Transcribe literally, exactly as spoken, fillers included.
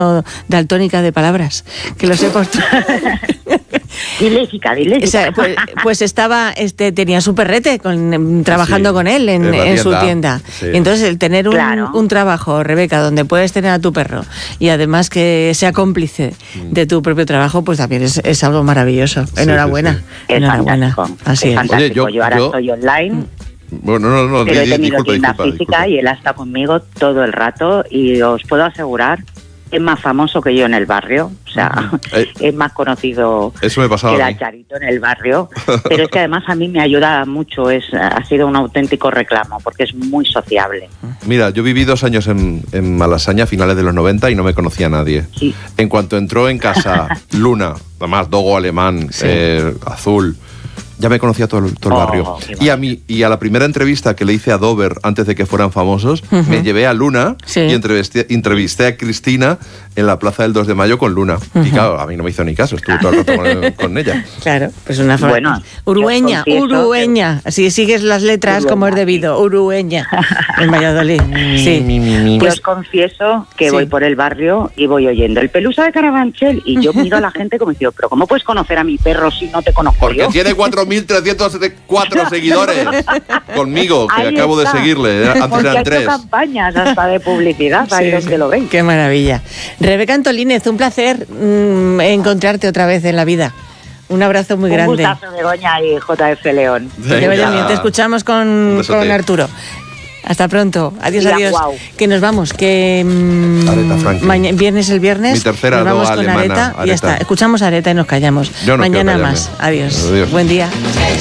daltónica de palabras, que lo sé por tú. Diléxica, diléxica. O sea, pues, pues estaba, este, tenía su perrete con, trabajando Sí, con él en, en la en su tienda. tienda. Sí. Y entonces el tener un, Claro. un trabajo, Rebeca, donde puedes tener a tu perro y además que sea cómplice de tu propio trabajo, pues también es, es algo maravilloso. Sí, Enhorabuena. sí, sí. Es Enhorabuena. fantástico. Así es es. fantástico. Oye, yo- yo, ahora yo- estoy online, Bueno, no, no, pero he di- tenido disculpa, tienda disculpa, física disculpa. y él está conmigo todo el rato y os puedo asegurar, es más famoso que yo en el barrio, o sea, Eh. es más conocido Eso me pasaba que a la mí. Charito en el barrio, pero es que además a mí me ayuda mucho, es ha sido un auténtico reclamo porque es muy sociable. Mira, yo viví dos años en, en Malasaña a finales de los noventa y no me conocía a nadie. Sí. En cuanto entró en casa Luna, además dogo alemán, Sí. eh, azul, ya me conocía todo el, todo el Oh, barrio. qué Y a mí y a la primera entrevista que le hice a Dover antes de que fueran famosos, Ujú. me llevé a Luna Sí. y entrevisté, entrevisté a Cristina en la plaza del dos de mayo con Luna. Y claro, a mí no me hizo ni caso, estuve todo el rato con, con ella. Claro, pues una forma. Bueno, Urueña, yo confieso Urueña. Si sigues las letras como es Urueña, debido. Urueña. En Valladolid. Sí. Yo Pues, os confieso que sí. voy por el barrio y voy oyendo el Pelusa de Carabanchel y yo miro a la gente como diciendo, pero ¿cómo puedes conocer a mi perro si no te conozco Porque yo? tiene cuatro mil trescientos cuatro seguidores conmigo, que Ahí acabo está. de seguirle. Antes Porque eran ha hecho tres. campañas hasta de publicidad, ahí Sí, los sí. que lo veis. Qué maravilla. Rebeca Antolínez, un placer mm, encontrarte otra vez en la vida. Un abrazo muy Un grande. gustazo, Begoña y J F León. Que te vaya Venga. bien. Te escuchamos Un con, besote. con Arturo. Hasta pronto. Adiós, Y a adiós. Guau. Que nos vamos. Que mm, Areta Franklin. maña- viernes el viernes. Mi tercera nos vamos doa con alemana, Areta y ya Areta. está. Escuchamos a Areta y nos callamos. Yo no quiero Mañana callarme. más. Adiós. Adiós. Buen día.